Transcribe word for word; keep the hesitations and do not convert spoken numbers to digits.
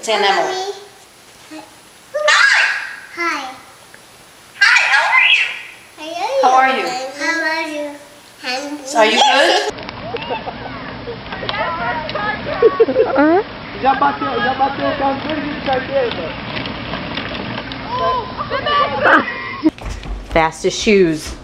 It's Aunt Emily. Hi. Hi. Hi, how are you? How are you? How are you? So are you good? Já bateu, já bateu o cantor de carteira. Fastest shoes.